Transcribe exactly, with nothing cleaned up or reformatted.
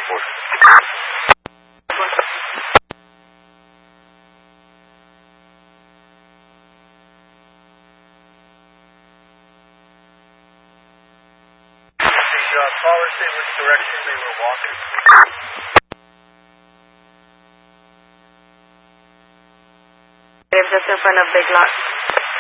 report. The uh, caller say which direction they were walking. Just in front of Big Lock.